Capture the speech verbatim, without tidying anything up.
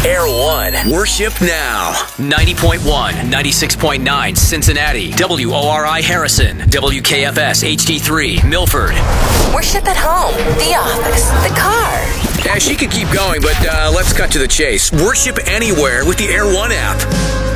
Air One. Worship now. ninety point one, ninety-six point nine Cincinnati, W O R I Harrison, W K F S H D three Milford. Worship at home, the office, the car. Yeah, she could keep going, but uh, let's cut to the chase. Worship anywhere with the Air One app.